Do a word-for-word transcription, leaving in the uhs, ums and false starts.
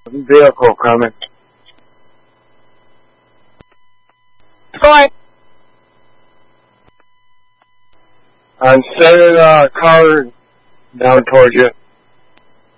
Vehicle coming. Going. I'm sending a car down towards you.